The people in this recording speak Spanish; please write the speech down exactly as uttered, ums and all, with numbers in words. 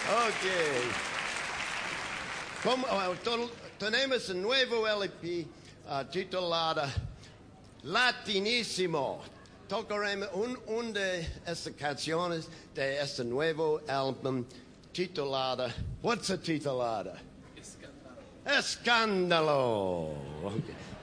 Ok. Como, uh, to- tenemos un nuevo L P uh, titulado Latinissimo. Tocaremos un, un de estas canciones de este nuevo álbum titulada. What's it titulada? Escándalo. Escándalo. Okay.